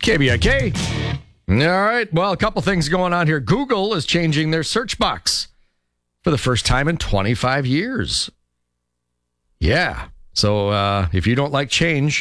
KBIK. All right. Well, a couple things going on here. Google is changing their search box for the first time in 25 years. Yeah. So if you don't like change,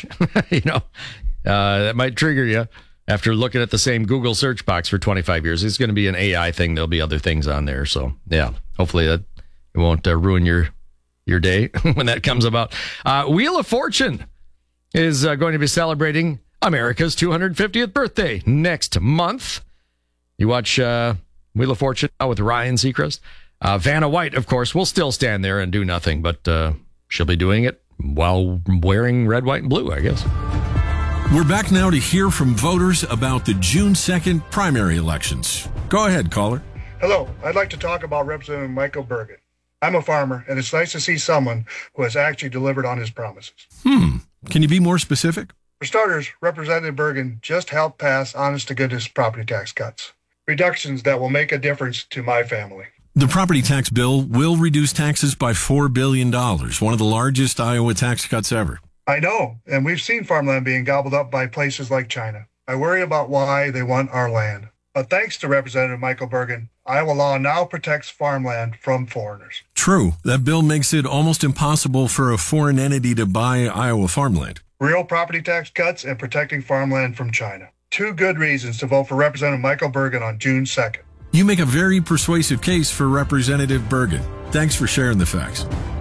that might trigger you after looking at the same Google search box for 25 years. It's going to be an AI thing. There'll be other things on there. So, yeah, hopefully that it won't ruin your day when that comes about. Wheel of Fortune is going to be celebrating America's 250th birthday next month. You watch Wheel of Fortune with Ryan Seacrest. Vanna White, of course, will still stand there and do nothing, but she'll be doing it while wearing red, white, and blue, I guess. We're back now to hear from voters about the June 2nd primary elections. Go ahead, caller. Hello. I'd like to talk about Representative Michael Bergen. I'm a farmer, and it's nice to see someone who has actually delivered on his promises. Can you be more specific? For starters, Representative Bergen just helped pass honest-to-goodness property tax cuts, reductions that will make a difference to my family. The property tax bill will reduce taxes by $4 billion, one of the largest Iowa tax cuts ever. I know, and we've seen farmland being gobbled up by places like China. I worry about why they want our land. But thanks to Representative Michael Bergen, Iowa law now protects farmland from foreigners. True. That bill makes it almost impossible for a foreign entity to buy Iowa farmland. Real property tax cuts and protecting farmland from China. Two good reasons to vote for Representative Michael Bergen on June 2nd. You make a very persuasive case for Representative Bergen. Thanks for sharing the facts.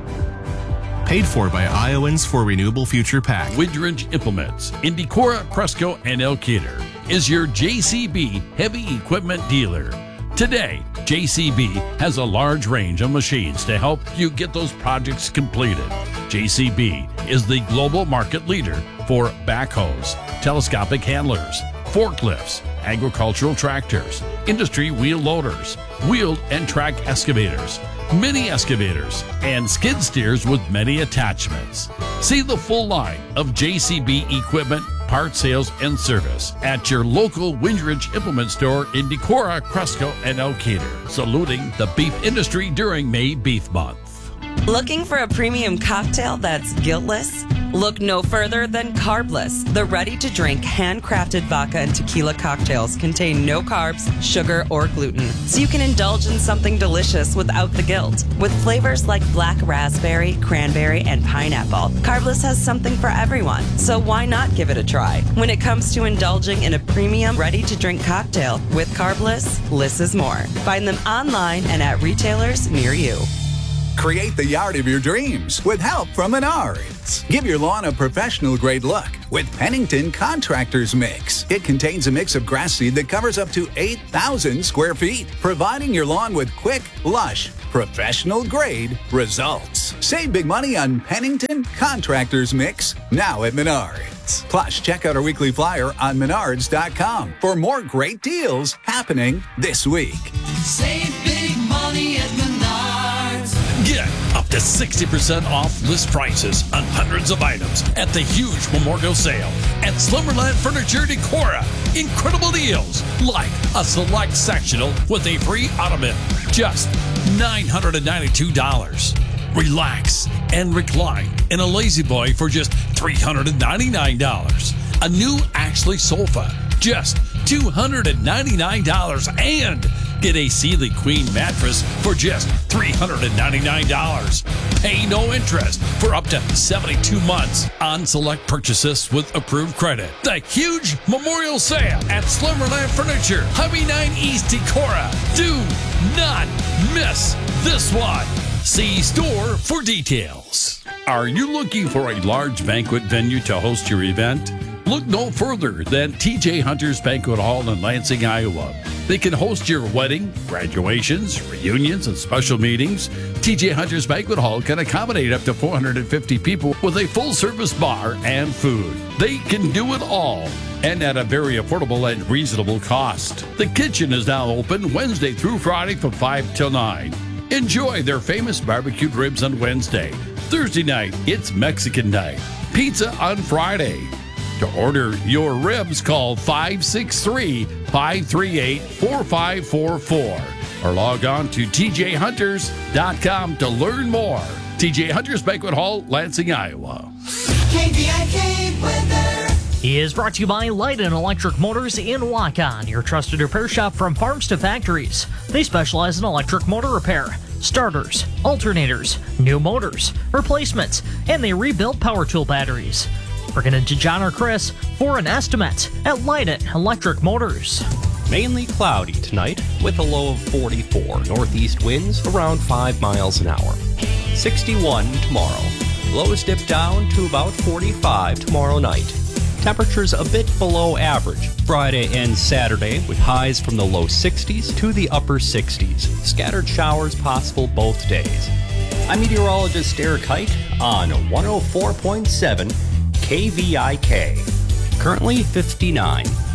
Paid for by Iowans for Renewable Future PAC. Windridge Implements in Decorah, Cresco, and Elkader is your JCB heavy equipment dealer. Today, JCB has a large range of machines to help you get those projects completed. JCB is the global market leader for backhoes, telescopic handlers, forklifts, agricultural tractors, industry wheel loaders, wheeled and track excavators, mini excavators, and skid steers with many attachments. See the full line of JCB equipment, parts sales, and service at your local Windridge Implement store in Decorah, Cresco, and Elkader, saluting the beef industry during May Beef Month. Looking for a premium cocktail that's guiltless? Look no further than Carbless. The ready-to-drink, handcrafted vodka and tequila cocktails contain no carbs, sugar, or gluten, so you can indulge in something delicious without the guilt. With flavors like black raspberry, cranberry, and pineapple, Carbless has something for everyone, so why not give it a try? When it comes to indulging in a premium, ready-to-drink cocktail with Carbless, less is more. Find them online and at retailers near you. Create the yard of your dreams with help from Menards. Give your lawn a professional-grade look with Pennington Contractors Mix. It contains a mix of grass seed that covers up to 8,000 square feet, providing your lawn with quick, lush, professional-grade results. Save big money on Pennington Contractors Mix now at Menards. Plus, check out our weekly flyer on menards.com for more great deals happening this week. Save big money at Menards. Get up to 60% off list prices on hundreds of items at the huge memorial sale at Slumberland Furniture Decorah. Incredible deals like a select sectional with a free ottoman, just $992. Relax and recline in a Lazy Boy for just $399. A new Ashley sofa, just $299, and get a Sealy Queen mattress for just $399. Pay no interest for up to 72 months on select purchases with approved credit. The huge memorial sale at Slumberland Furniture, Highway 9 East Decorah. Do not miss this one. See store for details. Are you looking for a large banquet venue to host your event? Look no further than TJ Hunter's Banquet Hall in Lansing, Iowa. They can host your wedding, graduations, reunions, and special meetings. TJ Hunter's Banquet Hall can accommodate up to 450 people with a full-service bar and food. They can do it all, and at a very affordable and reasonable cost. The kitchen is now open Wednesday through Friday from 5 till 9. Enjoy their famous barbecued ribs on Wednesday. Thursday night, it's Mexican night. Pizza on Friday. To order your ribs, call 563-538-4544 or log on to tjhunters.com to learn more. TJ Hunters Banquet Hall, Lansing, Iowa. KBIK weather. He is brought to you by Lighton Electric Motors in Waukon, your trusted repair shop from farms to factories. They specialize in electric motor repair, starters, alternators, new motors, replacements, and they rebuild power tool batteries. Bring it into John or Chris for an estimate at Lighton Electric Motors. Mainly cloudy tonight with a low of 44. Northeast winds around 5 miles an hour. 61 tomorrow. Lows dip down to about 45 tomorrow night. Temperatures a bit below average Friday and Saturday with highs from the low 60s to the upper 60s. Scattered showers possible both days. I'm meteorologist Eric Height on 104.7 KVIK. Currently 59.